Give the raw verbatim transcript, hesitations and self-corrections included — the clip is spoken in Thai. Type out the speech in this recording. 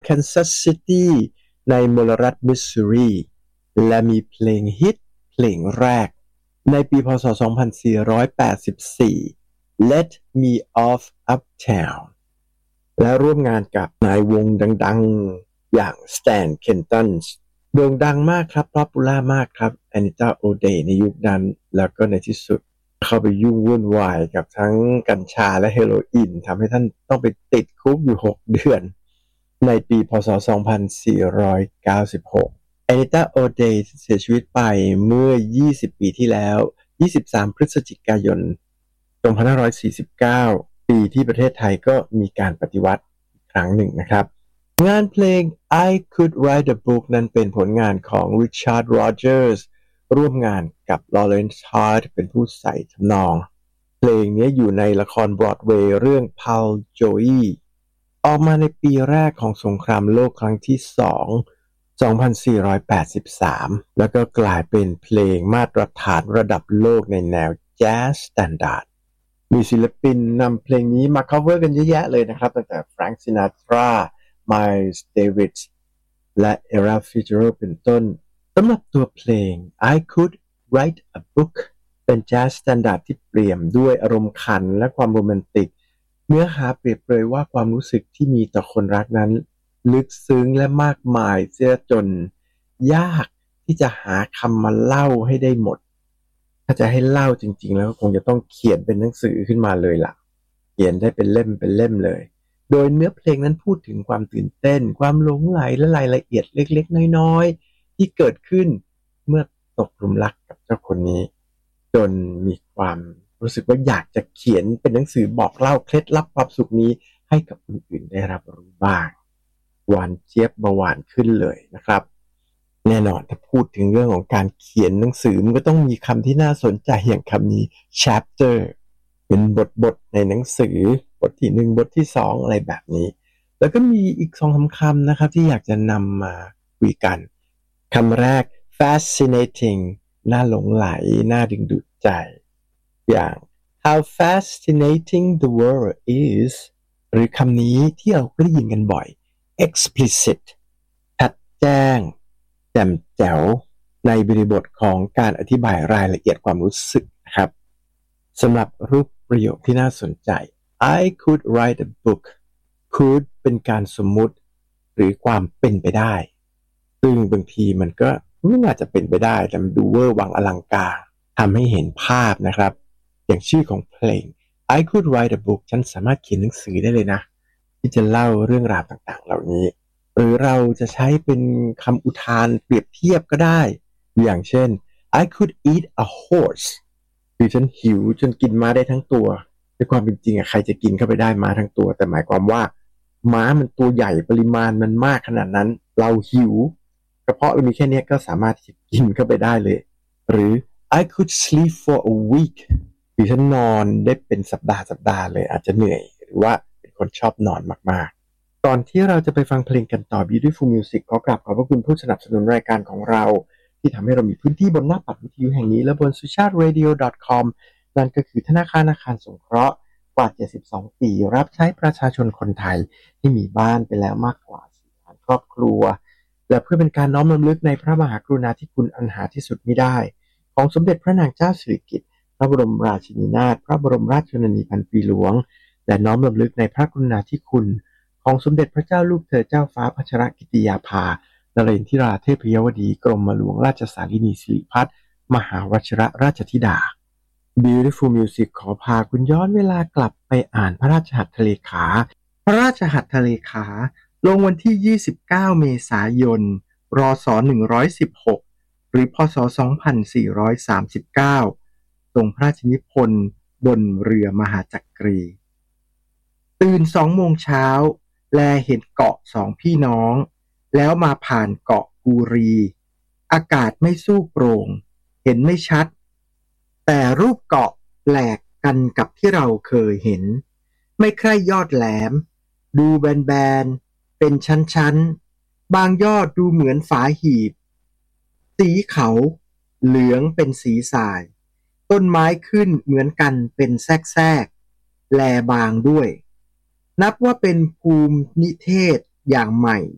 Kansas City ในมลรัฐมิสซูรีและมีเพลงฮิตเพลงแรกในปีพ.ศ. สองพันสี่ร้อยแปดสิบสี่ Let Me Off Uptown และร่วมงานกับนายวงดังๆอย่าง Stan Kenton โด่งดังมากครับป๊อปปูล่ามากครับ Anita O'Day ในยุคนั้นแล้วก็ในที่สุดเข้าไปยุ่งวุ่นวายกับทั้งกัญชาและเฮโรอีนทำให้ท่านต้องไปติดคุกอยู่หกเดือนในปีพ.ศ. สองพันสี่ร้อยเก้าสิบหก Anita O'Day เสียชีวิตไปเมื่อยี่สิบปีที่แล้วยี่สิบสามพฤศจิกายนสองพันห้าร้อยสี่สิบเก้าปีที่ประเทศไทยก็มีการปฏิวัติอีกครั้งหนึ่งนะครับงานเพลง I Could Write a Book นั้นเป็นผลงานของ Richard Rodgers ร่วมงานกับ Lawrence Hart เป็นผู้ใส่ทำนองเพลงนี้อยู่ในละครบรอดเวย์เรื่อง Paul Joey ออกมาในปีแรกของสงครามโลกครั้งที่สอง สองพันสี่ร้อยแปดสิบสาม แล้วก็กลายเป็นเพลงมาตรฐานระดับโลกในแนวแจ๊สสแตนดาร์ดมีศิลปินนำเพลงนี้มา cover กันเยอะแยะเลยนะครับตั้งแต่ Frank Sinatra Miles Davis และ Ella Fitzgerald เป็นต้นสำหรับตัวเพลง I Could Write a Book เป็นแจ๊สสแตนดาร์ดที่เปี่ยมด้วยอารมณ์ขันและความโรแมนติกเนื้อหาเปรียบเปรยว่าความรู้สึกที่มีต่อคนรักนั้นลึกซึ้งและมากมายเสียจนยากที่จะหาคำมาเล่าให้ได้หมดถ้าจะให้เล่าจริงๆแล้วคงจะต้องเขียนเป็นหนังสือขึ้นมาเลยล่ะเขียนได้เป็นเล่มเป็นเล่มเลยโดยเนื้อเพลงนั้นพูดถึงความตื่นเต้นความหลงไหลและรายละเอียดเล็กๆน้อยๆที่เกิดขึ้นเมื่อตกหลุมรักกับเจ้าคนนี้จนมีความรู้สึกว่าอยากจะเขียนเป็นหนังสือบอกเล่าเคล็ดลับความสุขนี้ให้กับคนอื่นได้รับรู้บ้างหวานเจี๊ยบเบาหวานขึ้นเลยนะครับแน่นอนถ้าพูดถึงเรื่องของการเขียนหนังสือมันก็ต้องมีคำที่น่าสนใจอย่างคำนี้ chapter เป็นบทบทในหนังสือบทที่หนึ่งบทที่สองอะไรแบบนี้แล้วก็มีอีกสองสามคำนะครับที่อยากจะนำมาคุยกันคำแรก fascinating น่าหลงไหลน่าดึงดูดใจอย่าง how fascinating the world is หรือคำนี้ที่เราก็ได้ยินกันบ่อย explicit ชัดแจ้งแจ่มแจ๋วในบริบทของการอธิบายรายละเอียดความรู้สึกนะครับสำหรับรูปประโยคที่น่าสนใจ I could write a book could เป็นการสมมุติหรือความเป็นไปได้ซึ่งบางทีมันก็ไม่น่าจะเป็นไปได้แต่มันดูเวอร์วังอลังการทำให้เห็นภาพนะครับอย่างชื่อของเพลง I could write a book ฉันสามารถเขียนหนังสือได้เลยนะที่จะเล่าเรื่องราวต่างๆเหล่านี้หรือเราจะใช้เป็นคำอุทานเปรียบเทียบก็ได้อย่างเช่น I could eat a horse คือฉันหิวจนกินม้าได้ทั้งตัวในความเป็นจริงอะใครจะกินเข้าไปได้ม้าทั้งตัวแต่หมายความว่าม้ามันตัวใหญ่ปริมาณมันมากขนาดนั้นเราหิวกระเพาะเรามีแค่นี้ก็สามารถที่จะกินเข้าไปได้เลยหรือ I could sleep for a week คือฉันนอนได้เป็นสัปดาห์สัปดาห์เลยอาจจะเหนื่อยหรือว่าเป็นคนชอบนอนมากๆก่อนที่เราจะไปฟังเพลงกันต่อ Beautiful Music ขอกราบขอบพระคุณผู้สนับสนุนรายการของเราที่ทำให้เรามีพื้นที่บนหน้าปัดวิทยุแห่งนี้และบน สุชาติเรดิโอ ดอท คอม นั่นก็คือธนาคารอาคารสงเคราะห์กว่าเจ็ดสิบสองปีรับใช้ประชาชนคนไทยที่มีบ้านไปแล้วมากกว่าสี่ล้านครอบครัวและเพื่อเป็นการน้อมรำลึกในพระมหากรุณาธิคุณอันหาที่สุดมิได้ของสมเด็จพระนางเจ้าสิริกิติ์พระบรมราชินีนาถพระบรมราชชนนีพันปีหลวงและน้อมรำลึกในพระกรุณาธิคุณของสมเด็จพระเจ้าลูกเธอเจ้าฟ้าพัชรกิติยาภานเรนทิราเทพยวดีกรมหลวงราชสารินีสิริพัฒน์มหาวชิรราชธิดา Beautiful Music ขอพาคุณย้อนเวลากลับไปอ่านพระราชหัตถเลขาพระราชหัตถเลขาลงวันที่ยี่สิบเก้าเมษายนรศหนึ่งร้อยสิบหกหรือพศสองพันสี่ร้อยสามสิบเก้าทรงพระราชนิพนธ์บนเรือมหาจักรีตื่นสองโมงเช้าแลเห็นเกาะสองพี่น้องแล้วมาผ่านเกาะกูรีอากาศไม่สู้โปร่งเห็นไม่ชัดแต่รูปเกาะแปลกกันกับที่เราเคยเห็นไม่ใคร่ยอดแหลมดูแบนๆเป็นชั้นๆบางยอดดูเหมือนฝาหีบสีเขาเหลืองเป็นสีสายต้นไม้ขึ้นเหมือนกันเป็นแทรกๆแลบางด้วยนับว่าเป็นภูมินิเทศอย่างใหม่